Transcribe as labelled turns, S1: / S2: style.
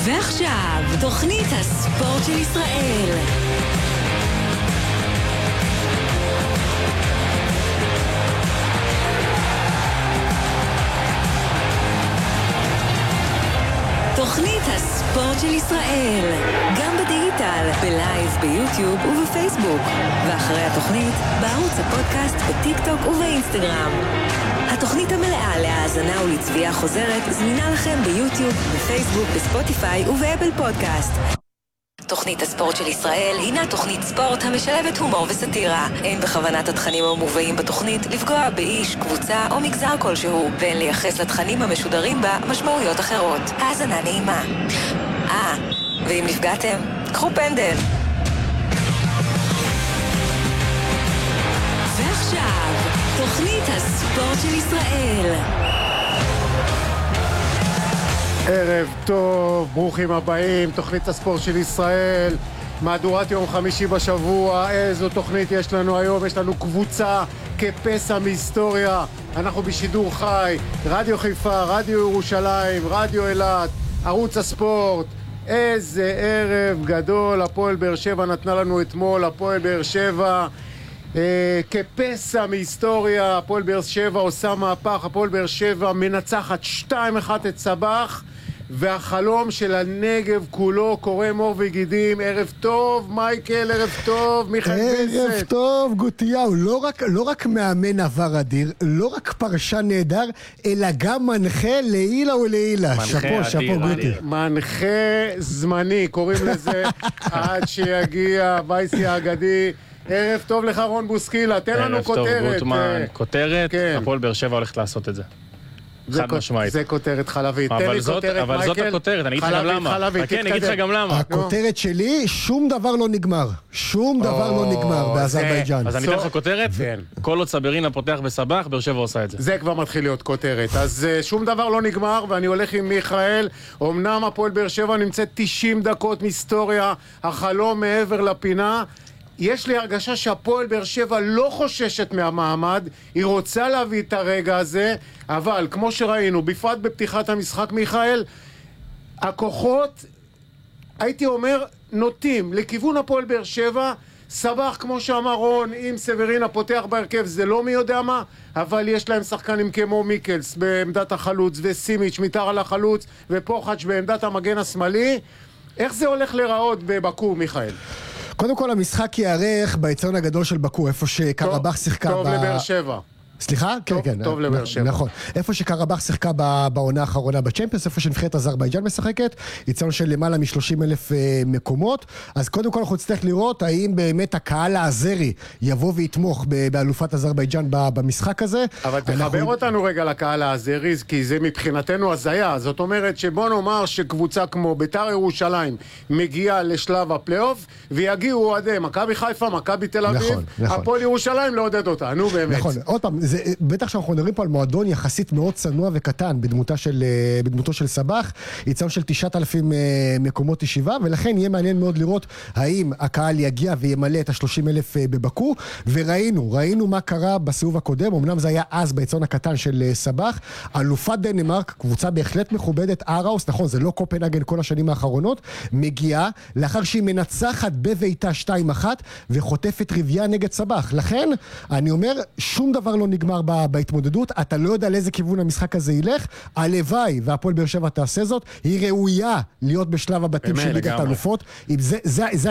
S1: ועכשיו, תוכנית הספורט של ישראל. תוכנית הספורט של ישראל, גם בדיגיטל, בלייב, ביוטיוב ובפייסבוק, ואחרי התוכנית, בערוץ הפודקאסט, בטיק טוק ובאינסטגרם. התוכנית המלאה להאזנה ולצביעה חוזרת זמינה לכם ביוטיוב, בפייסבוק, בספוטיפיי ובאפל פודקאסט. תוכנית הספורט של ישראל הינה תוכנית ספורט המשלבת הומור וסטירה. אין בכוונת התכנים המובאים בתוכנית לפגוע באיש, קבוצה או מגזר כלשהו, ואין לייחס לתכנים המשודרים בה משמעויות אחרות. האזנה נעימה. ואם נפגעתם, קחו פנדל. ועכשיו, תוכנית הספורט של ישראל.
S2: ערב טוב, ברוכים הבאים, תוכנית הספורט של ישראל, מהדורת יום חמישי בשבוע. איזו תוכנית יש לנו היום? יש לנו קבוצה כפסע מהיסטוריה. אנחנו בשידור חי, רדיו חיפה, רדיו ירושלים, רדיו אילת, ערוץ הספורט. איזה ערב גדול, הפועל באר שבע נתנה לנו אתמול, הפועל באר שבע כפסע מהיסטוריה. הפועל באר שבע עושה מהפך, הפועל באר שבע מנצחת 2-1 את סבח, והחלום של הנגב כולו קורא מור וגידים. ערב טוב מייקל, ערב טוב מיכאל וינסט.
S3: ערב טוב גוטיהו. לא רק מאמן עבר אדיר, לא רק פרשן נהדר, אלא גם מנחה לעילה ולעילה. שפו גוטי.
S2: מנחה זמני קוראים לזה עד שיגיע וייסי האגדי. ערב טוב לך רון בוסקילה, תן לנו כותרת.
S4: ערב טוב גוטמן, כותרת, הפועל באר שבע הולכת לעשות את זה. חד משמעית.
S2: זה כותרת חלבית.
S4: אבל זאת הכותרת, אני אגיד לך גם למה. כן, אני אגיד לך גם למה.
S3: הכותרת שלי, שום דבר לא נגמר. שום דבר לא נגמר באזרבייג'אן.
S4: אז אני אתן לך כותרת, כל עוד סברינה פותח בסבח, באר שבע עושה את זה.
S2: זה כבר מתחיל להיות כותרת. אז שום דבר לא נגמר, ואני הולך עם מיכאל. אמנם הפועל באר שבע נמצאת 90 דקות מהיסטוריה, החלום מעבר לפינה. יש לי הרגשה שהפועל באר שבע לא חוששת מהמעמד, היא רוצה להביא את הרגע הזה, אבל כמו שראינו, בפרט בפתיחת המשחק מיכאל, הכוחות, הייתי אומר, נוטים לכיוון הפועל באר שבע. סבח, כמו שאמר רון, אם סברינה פותח בהרכב זה לא מי יודע מה, אבל יש להם שחקנים כמו מיקלס בעמדת החלוץ, וסימיץ' מתאר על החלוץ, ופוחץ' בעמדת המגן השמאלי. איך זה הולך להיראות בבקו, מיכאל?
S3: קודם כל המשחק יערך באצטדיון הגדול של בקו, איפה שקרבח שיחקה
S2: טוב לבאר שבע.
S3: סליחה? כן.
S2: טוב לבאר שבע.
S3: נכון. איפה שקרבח שיחקה בעונה האחרונה בצ'מפיונס, איפה שנבחרת אזרבייג'אן משחקת, אצטדיון של למעלה מ-30,000 מקומות. אז קודם כל אנחנו נצטרך לראות האם באמת הקהל האזרי יבוא ויתמוך באלופת אזרבייג'אן במשחק הזה.
S2: אבל תחבר אותנו רגע לקהל האזרי, כי זה מבחינתנו הזיה. זאת אומרת שבוא נאמר שקבוצה כמו בית"ר ירושלים מגיעה לשלב הפלייאוף, ויגיעו אוהדי מכבי חיפה, מכבי תל אביב, הפועל ירושלים לעודד אותה. נו באמת.
S3: נכון. עוד פעם, בטח שאנחנו מדברים פה על מועדון יחסית מאוד צנוע וקטן בדמותו של סבח, יצאנו של 9,000 מקומות ישיבה, ולכן יהיה מעניין מאוד לראות האם הקהל יגיע וימלא את ה-30,000 בבקו. וראינו מה קרה בסיבוב הקודם, אמנם זה היה אז ביצאון הקטן של סבח, אלופת דנמרק, קבוצה בהחלט מכובדת, אראוס, נכון, זה לא קופנהגן כל השנים האחרונות, מגיעה לאחר שהיא מנצחת בביתה 2-1 וחוטפת רביעייה נגד סבח. לכן אני אומר, שום דבר לא נגמר בהתמודדות, אתה לא יודע לאיזה כיוון המשחק הזה ילך. הלוואי והפועל באר שבע תעשה זאת, היא ראויה להיות בשלב הבתים של ליגת האלופות. זה